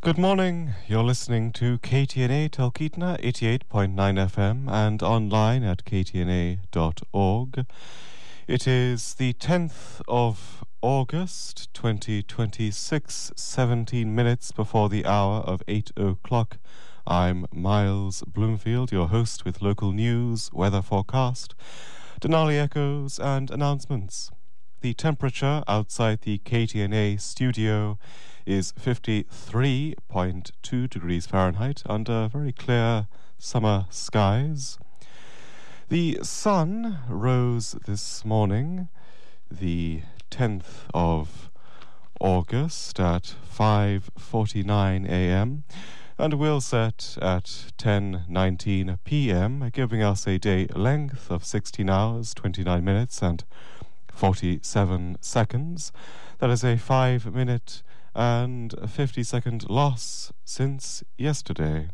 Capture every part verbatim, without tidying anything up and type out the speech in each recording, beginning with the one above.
Good morning. You're listening to K T N A Talkeetna eighty-eight point nine F M and online at k t n a dot org. It is the tenth of August twenty twenty-six, seventeen minutes before the hour of eight o'clock. I'm Miles Bloomfield, your host with local news, weather forecast, Denali echoes and announcements. The temperature outside the K T N A studio is fifty-three point two degrees Fahrenheit under very clear summer skies. The sun rose this morning, the tenth of August, at five forty-nine a.m. and will set at ten nineteen p.m., giving us a day length of sixteen hours, twenty-nine minutes and forty-seven seconds. That is a five-minute and fifty-second loss since yesterday.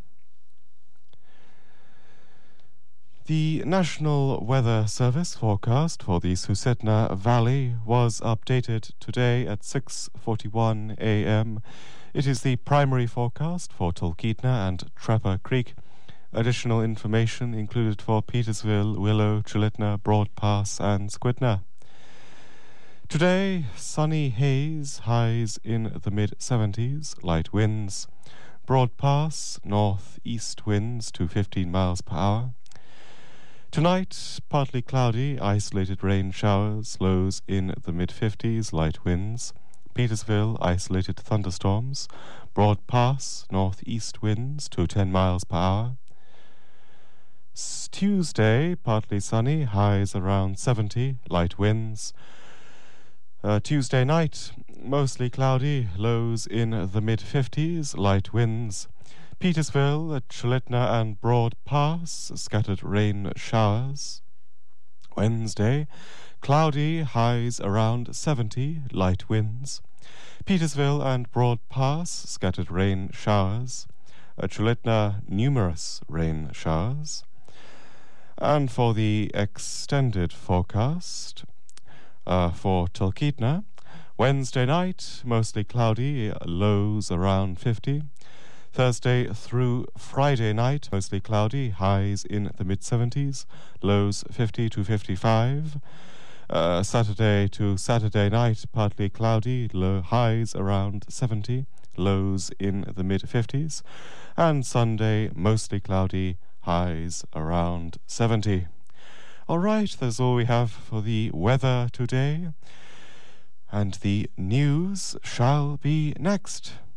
The National Weather Service forecast for the Susitna Valley was updated today at six forty-one a.m. It is the primary forecast for Talkeetna and Trapper Creek. Additional information included for Petersville, Willow, Chulitna, Broad Pass and Squidna. Today, sunny haze, highs in the mid-seventies, light winds. Broad Pass, north-east winds to fifteen miles per hour. Tonight, partly cloudy, isolated rain showers, lows in the mid-fifties, light winds. Petersville, isolated thunderstorms. Broad Pass, northeast winds to ten miles per hour. S- Tuesday, partly sunny, highs around seventy, light winds. Uh, Tuesday night, mostly cloudy, lows in the mid-fifties, light winds. Petersville, Chulitna and Broad Pass, scattered rain showers. Wednesday, cloudy, highs around seventy, light winds. Petersville and Broad Pass, scattered rain showers. Uh, Chulitna, numerous rain showers. And for the extended forecast, Uh, for Talkeetna, Wednesday night, mostly cloudy, lows around fifty. Thursday through Friday night, mostly cloudy, highs in the mid-seventies, lows fifty to fifty-five. Uh, Saturday to Saturday night, partly cloudy, low highs around seventy, lows in the mid-fifties. And Sunday, mostly cloudy, highs around seventy. All right, that's all we have for the weather today. And the news shall be next.